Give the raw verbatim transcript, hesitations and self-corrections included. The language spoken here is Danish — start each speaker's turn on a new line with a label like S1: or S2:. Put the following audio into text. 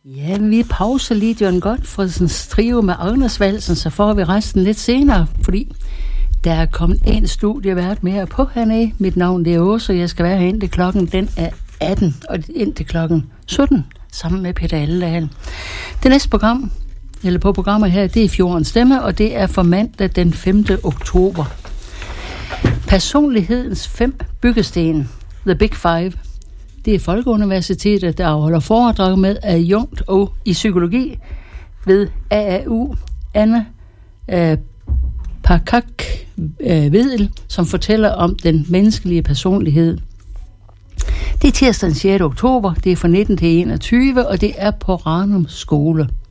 S1: Ja, vi pauser lige John Gotfredsens trio med Agnersvalsen, så får vi resten lidt senere, fordi der er kommet en studievært mere på hernede. Mit navn det er Åse, og jeg skal være her indtil klokken den er atten, og indtil klokken sytten, sammen med Peter Elledal. Det næste program, eller på programmet her, det er Fjordens Stemme, og det er for mandag den femte oktober. Personlighedens fem byggesten, The Big Five. Det er Folkeuniversitetet, der afholder foredrag med adjunkt og i psykologi ved A A U Anna øh, Pakak øh, Vedel, som fortæller om den menneskelige personlighed. Det er tirsdag den sjette oktober, det er fra nitten til enogtyve, og det er på Ranum Skole.